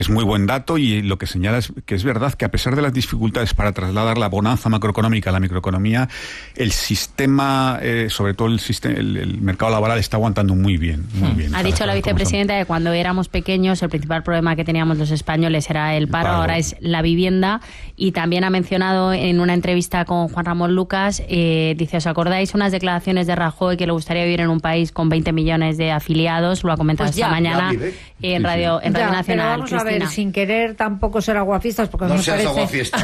Es muy buen dato y lo que señala es que es verdad que a pesar de las dificultades para trasladar la bonanza macroeconómica a la microeconomía, el sistema, sobre todo el mercado laboral está aguantando muy bien. Ha dicho la vicepresidenta que cuando éramos pequeños el principal problema que teníamos los españoles era el paro, ahora es la vivienda, y también ha mencionado en una entrevista con Juan Ramón Lucas, dice, ¿os acordáis unas declaraciones de Rajoy que le gustaría vivir en un país con 20 millones de afiliados? Lo ha comentado esta mañana en Radio Nacional. Pero vamos a ver, sin querer tampoco ser aguafiestas, porque no me seas parece... aguafiesta.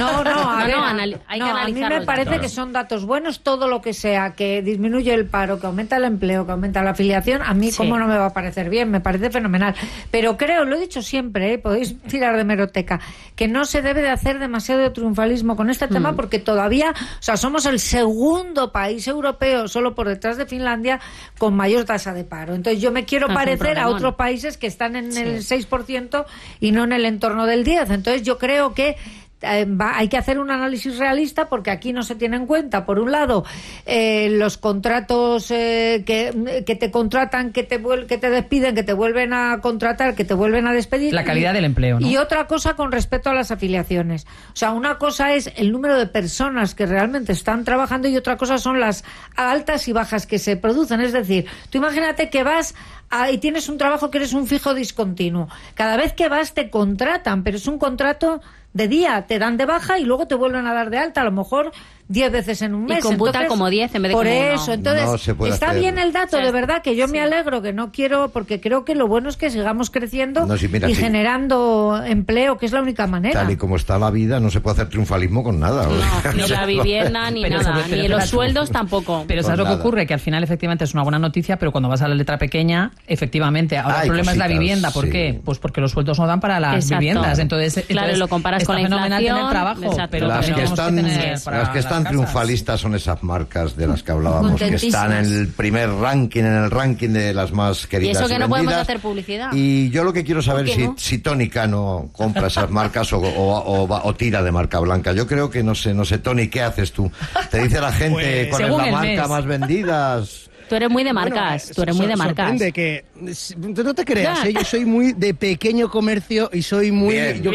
A mí me parece que son datos buenos, todo lo que sea que disminuye el paro, que aumenta el empleo, que aumenta la afiliación, a mí cómo no me va a parecer bien, me parece fenomenal. Pero creo, lo he dicho siempre, podéis tirar de hemeroteca, que no se debe de hacer demasiado triunfalismo con este tema, porque todavía, o sea, somos el segundo país europeo, solo por detrás de Finlandia, con mayor tasa de paro. Entonces yo me quiero parecer a otros países que están en el 6% y no en el entorno del 10%. Entonces yo creo que hay que hacer un análisis realista, porque aquí no se tiene en cuenta, por un lado, los contratos que te contratan, que te despiden, que te vuelven a contratar, que te vuelven a despedir. La calidad del empleo, ¿no? Y otra cosa con respecto a las afiliaciones. O sea, una cosa es el número de personas que realmente están trabajando y otra cosa son las altas y bajas que se producen. Es decir, tú imagínate que vas y tienes un trabajo que eres un fijo discontinuo. Cada vez que vas te contratan, pero es un contrato de día, te dan de baja y luego te vuelven a dar de alta, a lo mejor 10 veces en un mes. Y computan entonces, como 10 en vez de por como eso, uno. entonces, no está hacer. bien el dato, de verdad, que yo me alegro, que no quiero, porque creo que lo bueno es que sigamos creciendo generando empleo, que es la única manera. Tal y como está la vida, no se puede hacer triunfalismo con nada. No, ni la vivienda, ni nada, ni los sueldos tampoco. Pero ¿sabes lo que ocurre? Que al final efectivamente es una buena noticia, pero cuando vas a la letra pequeña, efectivamente, ahora el problema es la vivienda. ¿Por qué? Pues porque los sueldos no dan para las viviendas. Entonces, lo comparas con la inflación. Tener trabajo, pero las que están triunfalistas son esas marcas de las que hablábamos, que están en el primer ranking, en el ranking de las más queridas. Y eso que no vendidas. podemos hacer publicidad. Y yo lo que quiero saber es si Tony Cano compra esas marcas o tira de marca blanca. Yo creo que no sé, Tony, ¿qué haces tú? Te dice la gente cuál es la marca más vendida. Tú eres muy de marcas, tú eres muy de marcas. Sorprende que no te creas, yo soy muy de pequeño comercio y soy muy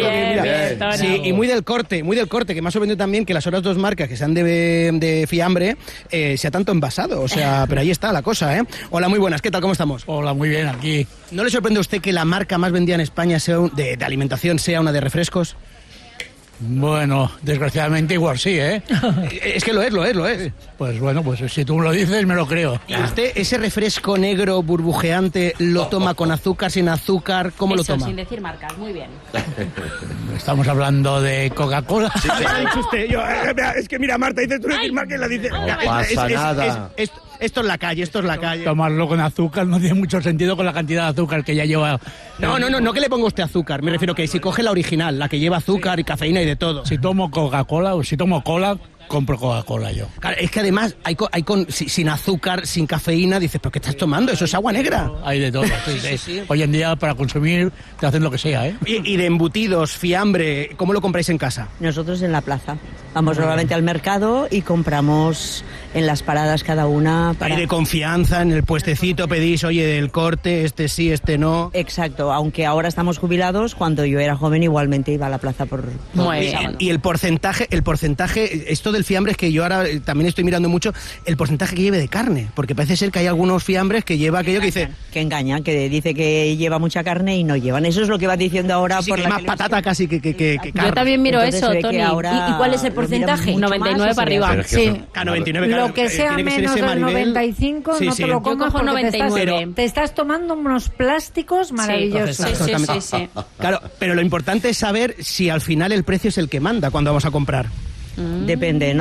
y muy del corte, que más o menos también que las otras dos marcas que sean de fiambre sea tanto envasado, o sea, pero ahí está la cosa, ¿eh? Hola, muy buenas, ¿qué tal? ¿Cómo estamos? Hola, muy bien, aquí. ¿No le sorprende a usted que la marca más vendida en España sea de alimentación sea una de refrescos? Bueno, desgraciadamente igual sí, ¿eh? Es que lo es. Pues bueno, pues si tú lo dices me lo creo. ¿Y usted ese refresco negro burbujeante lo toma con azúcar, sin azúcar? ¿Cómo lo toma? Sin decir marcas, muy bien. Estamos hablando de Coca-Cola. Sí, usted. Es que mira, Marta, dice tú decir marca y la dice... No pasa nada. Esto es la calle. Tomarlo con azúcar no tiene mucho sentido con la cantidad de azúcar que ya lleva. No que le ponga usted azúcar. Me refiero que si coge la original, la que lleva azúcar y cafeína y de todo. Si tomo Coca-Cola o si tomo cola, compro Coca-Cola yo. Claro, es que además hay sin azúcar, sin cafeína, dices, ¿pero qué estás tomando? Eso es agua negra. Hay de todo. Sí. Hoy en día para consumir te hacen lo que sea, ¿eh? Y de embutidos, fiambre, ¿cómo lo compráis en casa? Nosotros en la plaza. Vamos normalmente al mercado y compramos en las paradas cada una. Hay de confianza, en el puestecito pedís, oye, del corte, este sí, este no. Exacto, aunque ahora estamos jubilados, cuando yo era joven igualmente iba a la plaza por y el porcentaje, esto del fiambre es que yo ahora también estoy mirando mucho, el porcentaje que lleve de carne, porque parece ser que hay algunos fiambres que lleva aquello que dice... Que engaña, que dice que lleva mucha carne y no llevan. Eso es lo que va diciendo ahora por que la más patata casi que carne. Yo también miro entonces eso, Tony. Ahora ¿Y cuál es el porcentaje? 99 para arriba. Sí. 99, lo que sea menos del 95 no te lo comas porque 99. te estás tomando unos plásticos maravillosos. Sí. Claro, pero lo importante es saber si al final el precio es el que manda cuando vamos a comprar. Depende,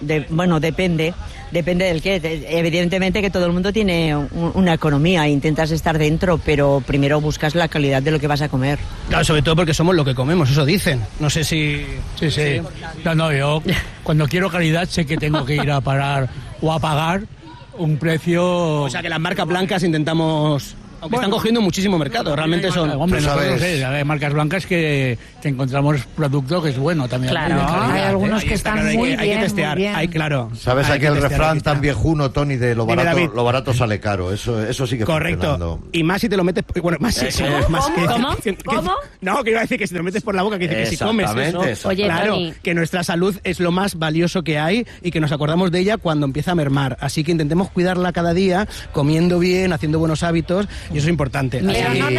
depende del qué. Evidentemente que todo el mundo tiene una economía, intentas estar dentro, pero primero buscas la calidad de lo que vas a comer. Claro, sobre todo porque somos lo que comemos, eso dicen. No sé si... Sí. No, yo cuando quiero calidad sé que tengo que ir a parar o a pagar un precio... O sea que las marcas blancas intentamos... Aunque están cogiendo muchísimo mercado, realmente son... Hombre, nosotros hay marcas blancas que encontramos producto que es bueno también. Claro, hay algunos que están muy bien. Hay que testear, claro. ¿Sabes aquel refrán tan viejuno, Tony, de lo barato sale caro? Eso sí que correcto. Y más si te lo metes... Bueno, más si... ¿Cómo? No, que iba a decir que si te lo metes por la boca, que si comes eso... Oye, claro, Tony, que nuestra salud es lo más valioso que hay y que nos acordamos de ella cuando empieza a mermar. Así que intentemos cuidarla cada día, comiendo bien, haciendo buenos hábitos, y eso es importante. Pero no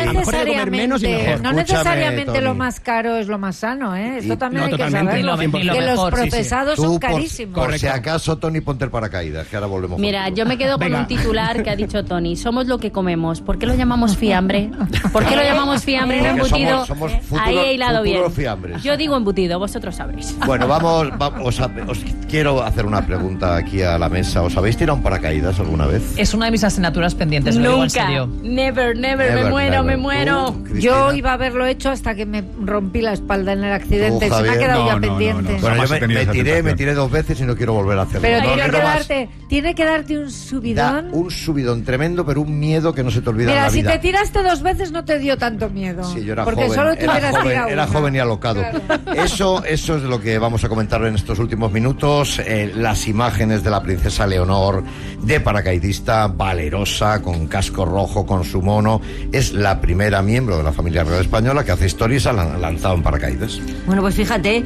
necesariamente lo más caro es lo más sano, ¿eh? Esto también hay que saberlo. Que los procesados son carísimos. Por si acaso, Tony, ponte el paracaídas, que ahora volvemos. Mira, yo me quedo con un titular que ha dicho Tony. Somos lo que comemos. ¿Por qué lo llamamos fiambre? ¿Por qué lo llamamos fiambre y no embutido? Ahí he hilado bien. Yo digo embutido, vosotros sabréis. Bueno, os quiero hacer una pregunta aquí a la mesa. ¿Os habéis tirado un paracaídas alguna vez? Es una de mis asignaturas pendientes, lo digo en serio. Never, me muero. Yo iba a haberlo hecho hasta que me rompí la espalda en el accidente. Se me ha quedado ya pendiente. Bueno, yo me tiré 2 veces y no quiero volver a hacerlo. Pero tiene que darte un subidón. Un subidón tremendo, pero un miedo que no se te olvida en la vida. Mira, si te tiraste 2 veces no te dio tanto miedo. Sí, yo era porque joven. Solo tú era joven y alocado. Claro. Eso es lo que vamos a comentar en estos últimos minutos. Las imágenes de la princesa Leonor de paracaidista, valerosa, con casco rojo, con su mono. Es la primera miembro de la familia real española que hace historia y se ha lanzado en paracaídas. Bueno, pues fíjate,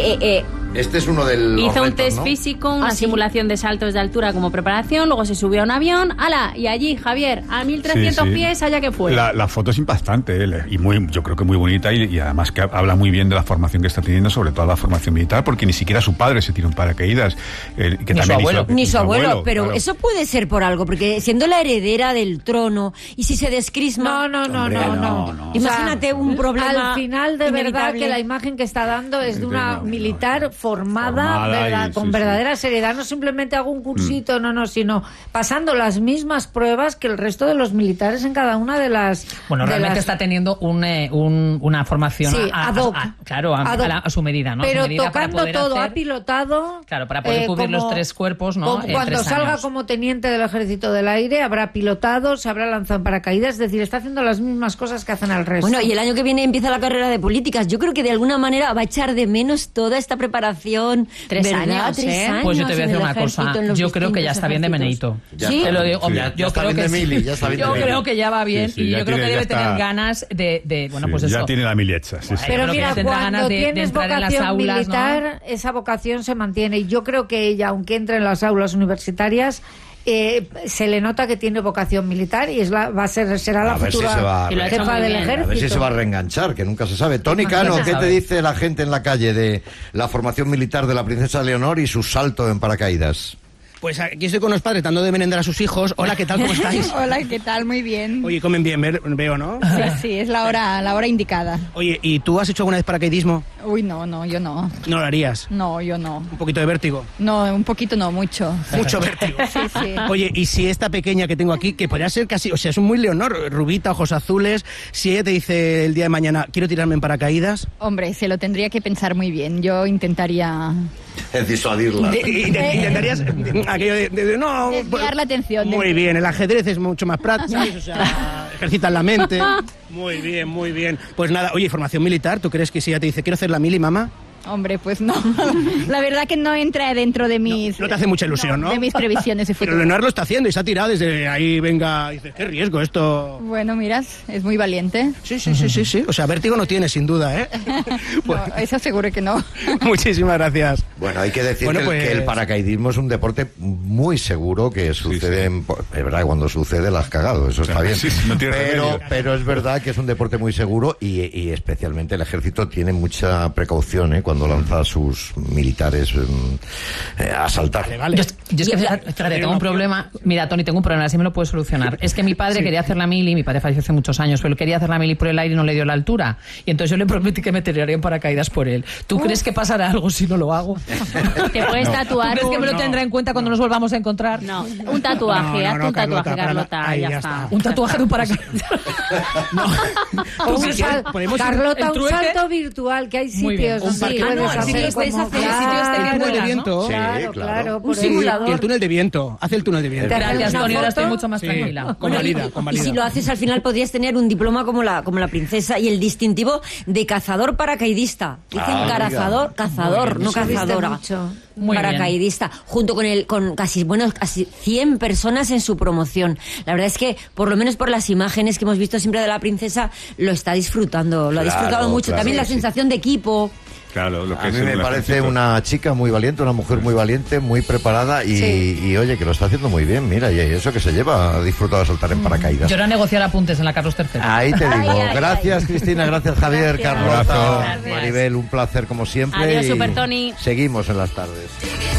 este es uno del... Hizo un test físico, una simulación de saltos de altura como preparación, luego se subió a un avión, ¡hala! Y allí, Javier, a 1.300 pies, allá que fue. La foto es impactante, y yo creo que muy bonita, y además que habla muy bien de la formación que está teniendo, sobre todo la formación militar, porque ni siquiera su padre se tiró en paracaídas. Que Ni su abuelo, pero claro. Eso puede ser por algo, porque siendo la heredera del trono, y si se descrisma... No. Imagínate un problema. Al final, de verdad, que la imagen que está dando es de una militar formada con verdadera seriedad. No simplemente hago un cursito, sino pasando las mismas pruebas que el resto de los militares en cada una de las... Bueno, realmente está teniendo una formación ad hoc. A su medida, ¿no? Pero su medida tocando para todo, ha pilotado... Claro, para poder cubrir los 3 cuerpos, ¿no? Cuando salga como teniente del Ejército del Aire, habrá pilotado, se habrá lanzado en paracaídas, es decir, está haciendo las mismas cosas que hacen al resto. Bueno, y el año que viene empieza la carrera de políticas. Yo creo que de alguna manera va a echar de menos toda esta preparación. 3 años, 3 años. Pues yo te voy a decir una cosa. Yo creo que ya está bien de meneíto. ¿Sí? Te lo digo. Yo creo que sí. Yo creo que ya va bien y yo creo que debe tener ganas de bueno, pues eso. Ya tiene la mili hecha. Pero mira, cuando tienes vocación militar, esa vocación se mantiene. Y yo creo que ella, aunque entre en las aulas universitarias, se le nota que tiene vocación militar y será la futura jefa del ejército. A ver si se va a reenganchar, que nunca se sabe. Tony Cano, ¿qué te dice la gente en la calle de la formación militar de la princesa Leonor y su salto en paracaídas? Pues aquí estoy con los padres dando de merendar a sus hijos. Hola, ¿qué tal? ¿Cómo estáis? Hola, ¿qué tal? Muy bien. Oye, comen bien, veo, ¿no? Sí, es la hora indicada. Oye, ¿y tú has hecho alguna vez paracaidismo? Uy, no, yo no. ¿No lo harías? No, yo no. ¿Un poquito de vértigo? No, un poquito no, mucho. Mucho vértigo. Sí. Oye, ¿y si esta pequeña que tengo aquí, que podría ser casi, o sea, es un muy Leonor, rubita, ojos azules, si ella te dice el día de mañana, quiero tirarme en paracaídas? Hombre, se lo tendría que pensar muy bien. Yo intentaría... disuadirla. ¿Intentarías aquello de no... desviar la atención? Muy bien, el ajedrez es mucho más práctico, o sea, ejercitas la mente. Muy bien. Pues nada, oye, formación militar, ¿tú crees que si ella te dice, quiero hacer la mili, mamá? Hombre, pues no. La verdad que no entra dentro de mis... No te hace mucha ilusión, ¿no? De mis previsiones de futuro. Pero Leonor lo está haciendo y se ha tirado desde ahí, venga, dice, qué riesgo esto. Bueno, miras, es muy valiente. Sí. O sea, vértigo no tiene, sin duda, ¿eh? Pues... No, eso seguro que no. Muchísimas gracias. Bueno, hay que decir que el paracaidismo es un deporte muy seguro que sucede... Es verdad, cuando sucede la has cagado, eso está bien. Pero es verdad que es un deporte muy seguro y especialmente el ejército tiene mucha precaución, cuando lanza a sus militares a saltar. Vale. Yo es que, fíjate, tengo un problema. Mira, Tony, tengo un problema, así me lo puedes solucionar. Es que mi padre quería hacer la mili, mi padre falleció hace muchos años, pero él quería hacer la mili por el aire y no le dio la altura. Y entonces yo le prometí que me tiraría en paracaídas por él. ¿Tú crees que pasará algo si no lo hago? Te puedes tatuar. ¿Crees que me lo tendrá en cuenta cuando nos volvamos a encontrar? No, un tatuaje, hazte un tatuaje, Carlota, ahí ya está. Un tatuaje de un paracaídas. Carlota, un salto virtual, que hay sitios. Un túnel de viento. Claro. Un simulador. Y el túnel de viento. Hace el túnel de viento. Gracias, Tony, ahora estoy mucho más tranquila. Convalida. Y si lo haces, al final podrías tener un diploma como la princesa y el distintivo de cazador paracaidista. Dicen cazador, no cazadora. Paracaidista, junto con casi 100 personas en su promoción. La verdad es que, por lo menos por las imágenes que hemos visto siempre de la princesa, lo está disfrutando, lo ha disfrutado mucho. También la sensación de equipo. Claro, a mí me parece una chica muy valiente, una mujer muy valiente, muy preparada y oye, que lo está haciendo muy bien. Mira, y eso que se lleva, ha disfrutado de saltar en paracaídas. Yo era negociar apuntes en la Carlos III. Ahí te digo. Gracias, Cristina, gracias, Javier, Carlota, Maribel, un placer como siempre. Adiós, Super Tony. Seguimos en las tardes.